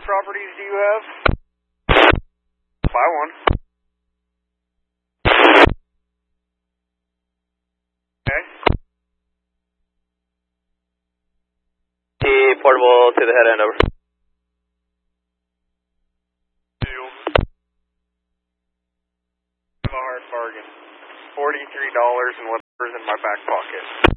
properties do you have? Buy one. Okay. Portable to the head end, over. Deal. A hard bargain. $43 and whatever's in my back pocket.